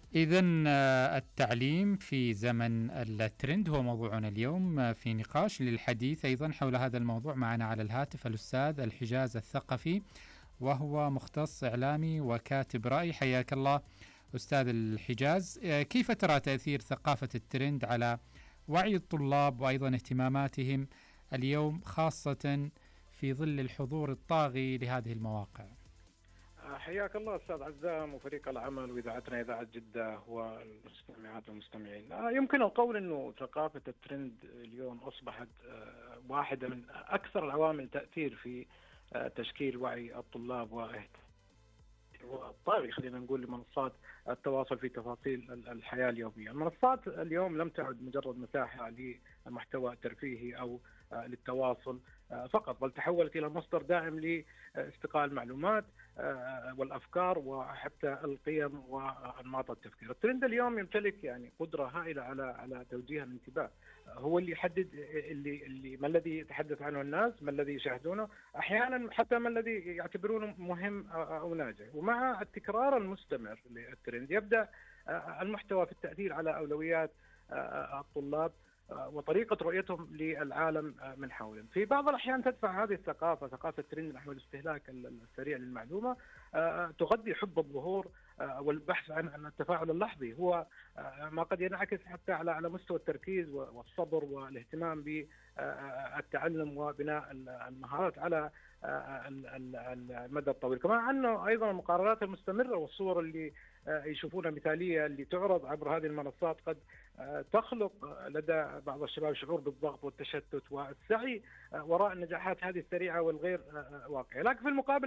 إذن التعليم في زمن الترند هو موضوعنا اليوم. في نقاش للحديث أيضا حول هذا الموضوع معنا على الهاتف الأستاذ الحجاز الثقفي، وهو مختص إعلامي وكاتب رأي. حياك الله أستاذ الحجاز. كيف ترى تأثير ثقافة الترند على وعي الطلاب وأيضا اهتماماتهم اليوم، خاصة في ظل الحضور الطاغي لهذه المواقع؟ حياك الله أستاذ عزام وفريق العمل وإذاعتنا إذاعة جدة والمستمعات والمستمعين. يمكن القول أنه ثقافة الترند اليوم أصبحت واحدة من أكثر العوامل تأثير في تشكيل وعي الطلاب والطاغي، خلينا نقول، لمنصات التواصل في تفاصيل الحياة اليومية. المنصات اليوم لم تعد مجرد مساحة للمحتوى الترفيهي أو للتواصل فقط، بل تحولت إلى مصدر دائم لاستقاء المعلومات والأفكار وحتى القيم وأنماط التفكير. الترند اليوم يمتلك يعني قدرة هائلة على توجيه الانتباه. هو اللي يحدد اللي ما الذي يتحدث عنه الناس، ما الذي يشاهدونه، أحيانا حتى ما الذي يعتبرونه مهم أو ناجح. ومع التكرار المستمر للترند يبدأ المحتوى في التأثير على أولويات الطلاب وطريقة رؤيتهم للعالم من حولهم. في بعض الأحيان تدفع هذه ثقافة الترند نحو الاستهلاك السريع للمعلومة، تغذي حب الظهور والبحث عن التفاعل اللحظي. هو ما قد ينعكس حتى على مستوى التركيز والصبر والاهتمام بالتعلم وبناء المهارات على المدى الطويل. كما أنه أيضا المقارنات المستمرة والصور اللي يشوفونها مثالية اللي تعرض عبر هذه المنصات قد تخلق لدى بعض الشباب شعور بالضغط والتشتت والسعي وراء النجاحات هذه السريعة والغير واقعية. لكن في المقابل